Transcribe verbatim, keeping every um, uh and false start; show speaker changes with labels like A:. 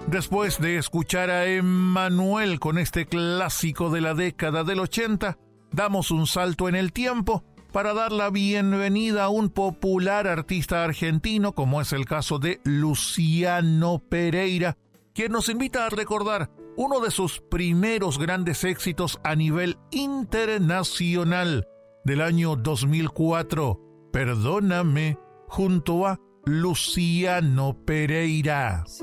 A: Después de escuchar a Emmanuel con este clásico de la década del ochenta, damos un salto en el tiempo para dar la bienvenida a un popular artista argentino, como es el caso de Luciano Pereira, quien nos invita a recordar uno de sus primeros grandes éxitos a nivel internacional del año dos mil cuatro, Perdóname, junto a Luciano Pereira.